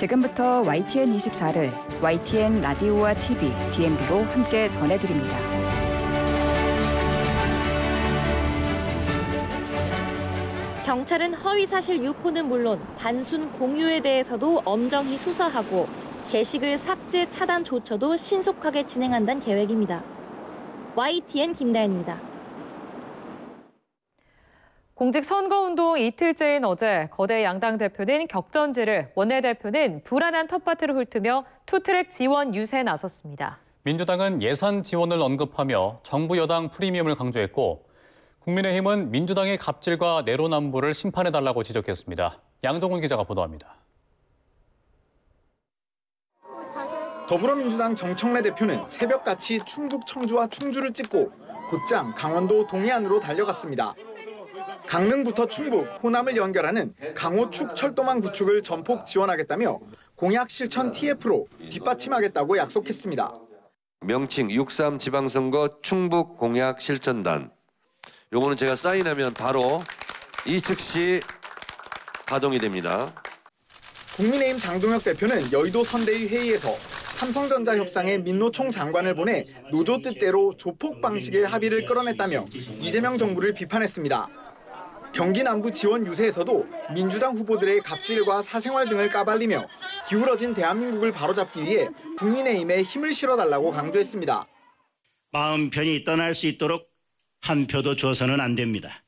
지금부터 YTN24를 YTN 라디오와 TV, DMB로 함께 전해드립니다. 경찰은 허위사실 유포는 물론 단순 공유에 대해서도 엄정히 수사하고 게시글 삭제 차단 조처도 신속하게 진행한다는 계획입니다. YTN 김다현입니다. 공직선거운동 이틀째인 어제 거대 양당 대표는 격전지를, 원내대표는 불안한 텃밭으로 훑으며 투트랙 지원 유세에 나섰습니다. 민주당은 예산 지원을 언급하며 정부 여당 프리미엄을 강조했고 국민의힘은 민주당의 갑질과 내로남불을 심판해달라고 지적했습니다. 양동훈 기자가 보도합니다. 더불어민주당 정청래 대표는 새벽같이 충북 청주와 충주를 찍고 곧장 강원도 동해안으로 달려갔습니다. 강릉부터 충북, 호남을 연결하는 강호축 철도망 구축을 전폭 지원하겠다며 공약 실천 TF로 뒷받침하겠다고 약속했습니다. 명칭 6.3 지방선거 충북 공약 실천단. 요거는 제가 사인하면 바로 이 즉시 가동이 됩니다. 국민의힘 장동혁 대표는 여의도 선대위 회의에서 삼성전자 협상에 민노총 장관을 보내 노조 뜻대로 조폭 방식의 합의를 끌어냈다며 이재명 정부를 비판했습니다. 경기 남부 지원 유세에서도 민주당 후보들의 갑질과 사생활 등을 까발리며 기울어진 대한민국을 바로잡기 위해 국민의힘에 힘을 실어달라고 강조했습니다. 마음 편히 떠날 수 있도록 한 표도 줘서는 안 됩니다.